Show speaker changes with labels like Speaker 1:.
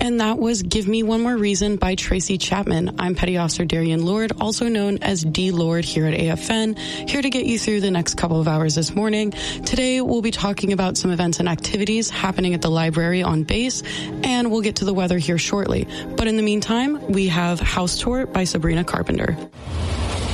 Speaker 1: And that was Give Me One More Reason by Tracy Chapman. I'm Petty Officer Darian Lord, also known as D. Lord here at AFN, here to get you through the next couple of hours this morning. Today, we'll be talking about some events and activities happening at the library on base, and we'll get to the weather here shortly. But in the meantime, we have House Tour by Sabrina Carpenter.